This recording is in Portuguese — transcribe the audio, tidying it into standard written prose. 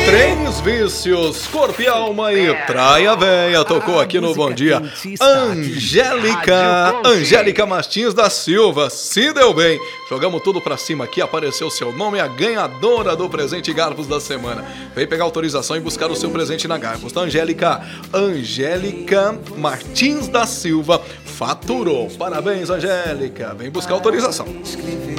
Três vícios, corpo e alma e traia véia. Tocou aqui no Bom Dia Angélica Martins da Silva. Se deu bem. Jogamos tudo pra cima aqui, apareceu seu nome, a ganhadora do presente Garfos da semana. Vem pegar autorização e buscar o seu presente na Garfos, tá, Angélica Martins da Silva faturou. Parabéns, Angélica. Vem buscar autorização.